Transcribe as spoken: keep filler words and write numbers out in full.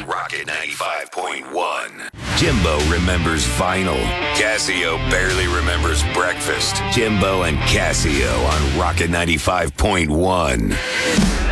Rocket ninety-five point one. Jimbo remembers vinyl. Casio barely remembers breakfast. Jimbo and Casio on Rocket ninety-five point one.